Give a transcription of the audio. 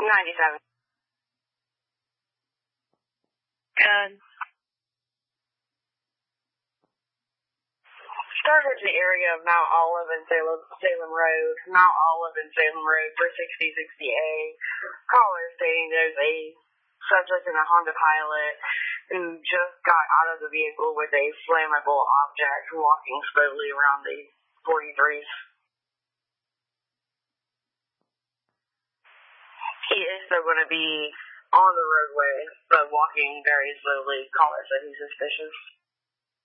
97. Good. Started in the area of Mount Olive and Salem Road. Mount Olive and Salem Road for 6060A. Caller stating there's a subject in a Honda Pilot who just got out of the vehicle with a flammable object walking slowly around the 43s. He is still going to be on the roadway, but walking very slowly. Caller said he's suspicious.